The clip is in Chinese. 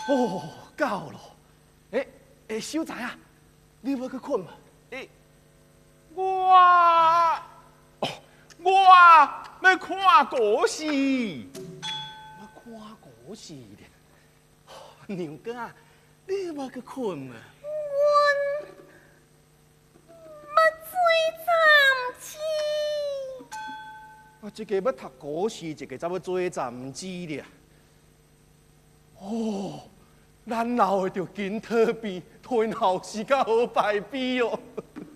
哦，够了。小仔啊，你要去困嘛？ 我要看故事。 要看故事咧。娘哥啊，你要去困嘛？一个要读古诗，一个则要做站子咧。哦，咱老的着紧讨比，退后时间好排比哦。